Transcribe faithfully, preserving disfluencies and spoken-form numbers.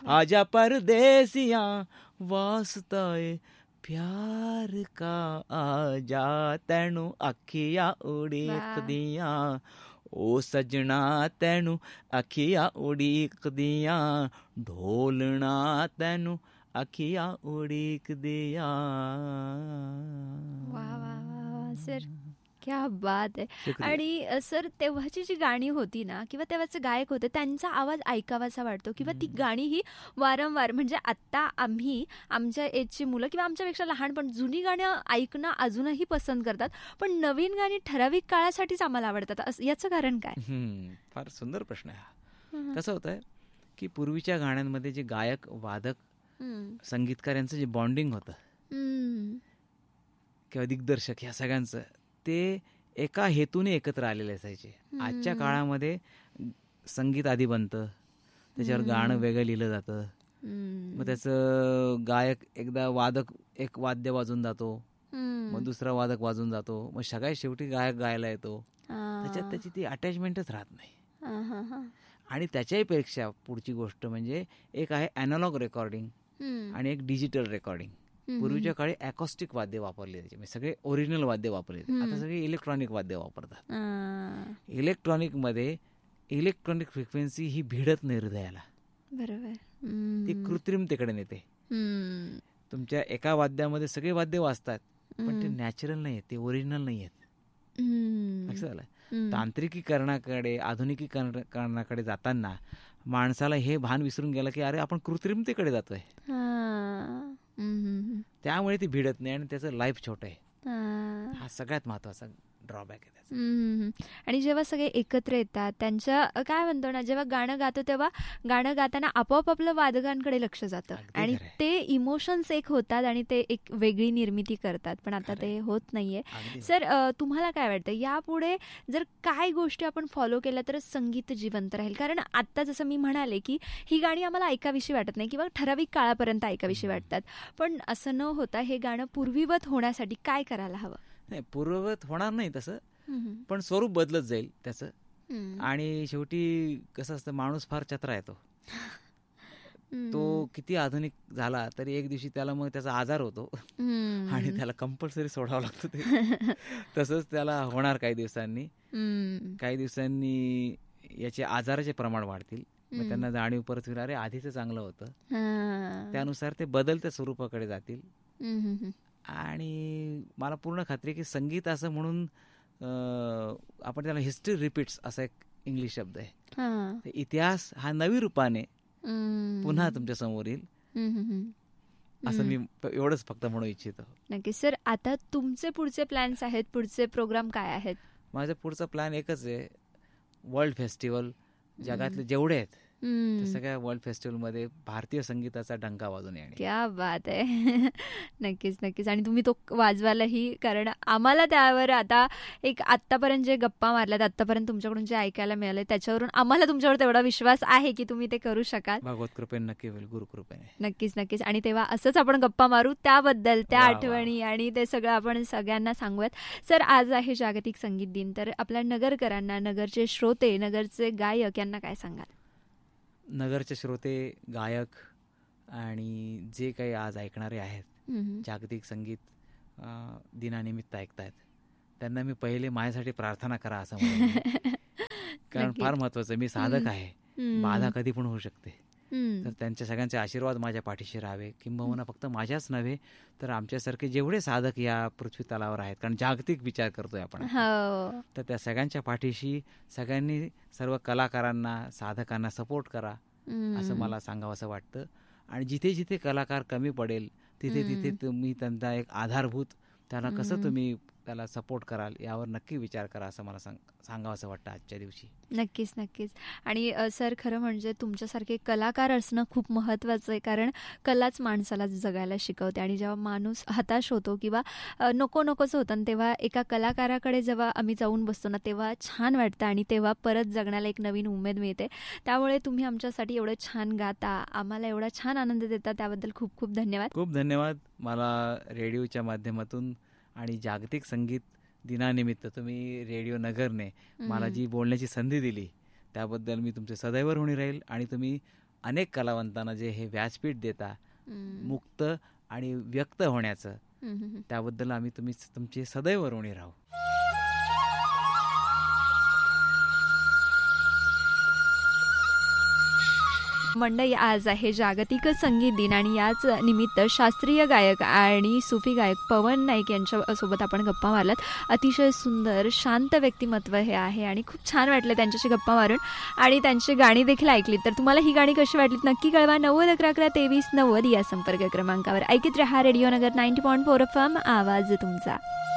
आजा परदेसिया वास्ता ए प्यार का, आजा तैनू अखियां उड़ीक दियां, ओ सजना तैनू अखियां उड़ीक दियां, ढोलना तैनू अखियां उड़ीक दियां. वा वा वा सर, क्या बात आहे. आणि सर तेव्हाची जी गाणी होती ना किंवा तेव्हाचे गायक होते त्यांचा आवाज ऐकावासा वाटतो किंवा ती गाणी ही वारंवार, म्हणजे आत्ता आम्ही आमच्या एजची मुलं किंवा आमच्यापेक्षा लहान पण जुनी गाणं ऐकणं अजूनही पसंत करतात, पण नवीन गाणी ठराविक काळासाठीच आम्हाला आवडतात. याचं कारण काय? फार सुंदर प्रश्न आहे. कसं होतंय की पूर्वीच्या गाण्यांमध्ये जे गायक वादक संगीतकार यांचं जे बॉन्डिंग होतं किंवा दिग्दर्शक ह्या सगळ्यांचं, ते एका हेतूने एकत्र आलेले असायचे. आजच्या काळामध्ये संगीत आधी बनतं, त्याच्यावर गाणं वेगळं लिहिलं जातं, मग त्याचं गायक एकदा वादक एक वाद्य वाजून जातो, मग दुसरा वादक वाजून जातो, मग सगळ्यात शेवटी गायक गायला येतो. त्याच्यात त्याची ती अटॅचमेंटच राहत नाही. आणि त्याच्याही पेक्षा पुढची गोष्ट म्हणजे एक आहे ॲनालॉग रेकॉर्डिंग आणि एक डिजिटल रेकॉर्डिंग. पूर्वीच्या काळी अकॉस्टिक वाद्य वापरले जायचे, म्हणजे सगळे ओरिजिनल वाद्य वापरले. आता सगळे इलेक्ट्रॉनिक वाद्य वापरतात. इलेक्ट्रॉनिक मध्ये इलेक्ट्रॉनिक फ्रिक्वेन्सी ही भिडत नाही हृदयाला, बरोबर, ती कृत्रिमतेकडे नेते. तुमच्या एका वाद्यामध्ये सगळे वाद्य वाजतात पण ते नॅचरल नाही आहेत, ते ओरिजिनल नाही आहेत. लक्षात आलं? तांत्रिकीकरणाकडे आधुनिकीकरणाकडे जाताना माणसाला हे भान विसरून गेलं की अरे आपण कृत्रिमतेकडे जातोय, त्यामुळे ती भिडत नाही आणि त्याचं लाईफ छोटं आहे. हा सगळ्यात महत्वाचा ड्रॉबॅक आहे त्याचा. आणि जेव्हा सगळे एकत्र येतात त्यांच्या काय म्हणतो ना, जेव्हा गाणं गातो तेव्हा गाणं गाताना आपोआप आपलं वादकांकडे लक्ष जातं आणि ते इमोशन्स एक होतात आणि ते एक वेगळी निर्मिती करतात, पण आता ते होत नाहीये. सर तुम्हाला काय वाटतं यापुढे जर काय गोष्टी आपण फॉलो केल्या तर संगीत जिवंत राहील? कारण आता जसं मी म्हणाले की ही गाणी आम्हाला ऐकावीशी वाटत नाही किंवा ठराविक काळापर्यंत ऐकावीशी वाटतात, पण असं न होता हे गाणं पूर्वीवत होण्यासाठी काय करायला हवं? नाही, पूर्ववत होणार नाही तसं, पण स्वरूप बदलत जाईल त्याचं. आणि शेवटी कसं असतं, माणूस फार चत्रा येतो, तो किती आधुनिक झाला तरी एक दिवशी त्याला मग त्याचा आजार होतो आणि त्याला कंपल्सरी सोडावं लागतं ते. तसंच त्याला होणार काही दिवसांनी. काही दिवसांनी याचे आजाराचे प्रमाण वाढतील, मग त्यांना जाणीव परत होईल अरे आधीचं चांगलं होतं, त्यानुसार ते बदलत्या स्वरूपाकडे जातील. आणि मला पूर्ण खात्री आहे की संगीत असं म्हणून आपण त्याला हिस्ट्री रिपीट्स असा एक इंग्लिश शब्द आहे, इतिहास हा नवी रूपाने पुन्हा तुमच्या समोर येईल, असं मी एवढंच फक्त म्हणू इच्छितो. नक्की सर. आता तुमचे पुढचे प्लॅन्स आहेत, पुढचे प्रोग्राम काय आहेत? माझा पुढचा प्लॅन एकच आहे, वर्ल्ड फेस्टिवल जगातले जेवढे आहेत सगळ्या वर्ल्ड फेस्टिवल मध्ये भारतीय संगीताचा डंका वाजून येणे. क्या बात आहे. नक्कीच नक्कीच. आणि तुम्ही तो वाजवायलाही, कारण आम्हाला त्यावर आता एक आत्तापर्यंत जे गप्पा मारल्यात, आत्तापर्यंत तुमच्याकडून जे ऐकायला मिळालं त्याच्यावरून आम्हाला तुमच्यावर तेवढा विश्वास आहे की तुम्ही ते करू शकाल. भगवत कृपेने नक्की होईल, गुरु कृपेने. नक्कीच नक्कीच. आणि तेव्हा असंच आपण गप्पा मारू त्याबद्दल, त्या आठवणी आणि ते सगळं आपण सगळ्यांना सांगूयात. सर आज आहे जागतिक संगीत दिन, तर आपल्या नगरकरांना, नगरचे श्रोते, नगरचे गायक यांना काय सांगाल? नगरचे श्रोते, गायक आणि जे काही आज ऐकणारे आहेत जागतिक संगीत दिनानिमित्त ऐकतायत, त्यांना मी पहिले माझ्यासाठी प्रार्थना करा असं म्हणेन. कारण फार महत्वाचं, मी साधक आहे, बाधा कधी पण होऊ शकते, तर त्यांच्या सगळ्यांचे आशीर्वाद माझ्या पाठीशी राहावे. किंबहुना फक्त माझ्याच नव्हे तर आमच्यासारखे जेवढे साधक या पृथ्वी तलावर आहेत, कारण जागतिक विचार करतोय आपण, तर त्या सगळ्यांच्या पाठीशी सगळ्यांनी, सर्व कलाकारांना, साधकांना सपोर्ट करा असं मला सांगावं असं वाटतं. आणि जिथे जिथे कलाकार कमी पडेल तिथे तिथे तुम्ही त्यांचा एक आधारभूत, त्यांना कसं तुम्ही त्याला सपोर्ट कराल यावर नक्की विचार करा असं मला सांग सांगावं असं वाटतं आजच्या दिवशी. नक्कीच नक्कीच. आणि सर खरं म्हणजे तुमच्यासारखे कलाकार असणं खूप महत्त्वाचं आहे, कारण कलाच माणसाला जगायला शिकवते. आणि जेव्हा माणूस हताश होतो किंवा नको नकोच होतं, तेव्हा एका कलाकाराकडे जेव्हा आम्ही जाऊन बसतो ना तेव्हा छान वाटतं आणि तेव्हा परत जगण्याला एक नवीन उमेद मिळते. त्यामुळे तुम्ही आमच्यासाठी एवढं छान गाता, आम्हाला एवढा छान आनंद देता, त्याबद्दल खूप खूप धन्यवाद. खूप धन्यवाद. मला रेडिओच्या माध्यमातून आणि जागतिक संगीत दिनानिमित्त तुम्ही रेडिओ नगरने मला जी बोलण्याची संधी दिली त्याबद्दल मी तुमचे सदैव ऋणी राहील. आणि तुम्ही अनेक कलावंतांना जे हे व्यासपीठ देता मुक्त आणि व्यक्त होण्याचं, त्याबद्दल आम्ही तुम्ही तुमचे सदैव ऋणी राहू. मंडळी, आज आहे जागतिक संगीत दिन आणि याच निमित्त शास्त्रीय गायक आणि सुफी गायक पवन नाईक यांच्या सोबत आपण गप्पा मारलात. अतिशय सुंदर शांत व्यक्तिमत्व हे आहे आणि खूप छान वाटलं त्यांच्याशी गप्पा मारून आणि त्यांची गाणी देखील ऐकलीत. तर तुम्हाला ही गाणी कशी वाटलीत नक्की कळवा. नव्वद अकरा अकरा तेवीस नव्वद या संपर्क क्रमांकावर. ऐकत रहा रेडिओ नगर ninety point four F M, आवाज तुमचा.